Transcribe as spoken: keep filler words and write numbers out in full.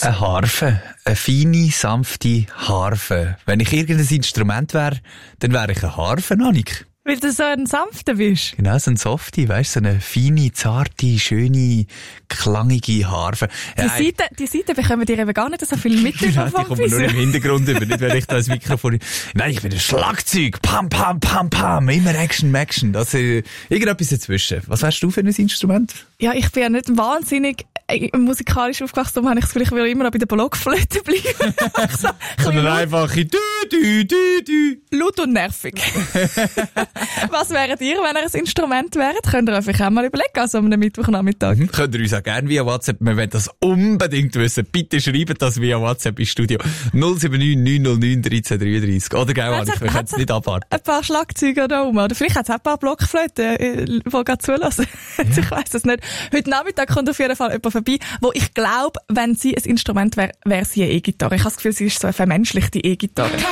Eine Harfe. Eine feine, sanfte Harfe. Wenn ich irgendein Instrument wäre, dann wäre ich eine Harfe, Annik. Weil du so ein sanfter bist. Genau, so ein Softie, weißt du, so eine feine, zarte, schöne, klangige Harfe. Die, Ja, Seite, die Seite bekommen dir eben gar nicht so viel mit. Genau, die kommen nur im Hintergrund über, nicht wenn ich da das Mikrofon... Nein, ich bin ein Schlagzeug, pam, pam, pam, pam, immer Action, Action, das äh, irgendetwas dazwischen. Was wärst du für ein Instrument? Ja, ich bin ja nicht wahnsinnig äh, musikalisch aufgewachsen, darum habe ich das Gefühl, ich will immer noch bei der Blockflöte bleiben. so, Sondern einfach dü, dü, dü, dü. Laut und nervig. Was wäret ihr, wenn ihr ein Instrument wäret? Könnt ihr euch auch mal überlegen, also am Mittwochnachmittag. Mhm. Könnt ihr uns auch gerne via WhatsApp, wir wollen das unbedingt wissen. Bitte schreibt das via WhatsApp ins Studio. null sieben neun neun null neun eins drei drei drei. Oder gell, Annik, wir können es nicht abwarten. Ein paar Schlagzeuge da oben. Oder vielleicht hat es auch ein paar Blockflöten, die gerade zulassen. Ja. Ich weiss es nicht. Heute Nachmittag kommt auf jeden Fall jemand vorbei, wo ich glaube, wenn sie ein Instrument wäre, wäre sie eine E-Gitarre. Ich habe das Gefühl, sie ist so eine vermenschlichte E-Gitarre.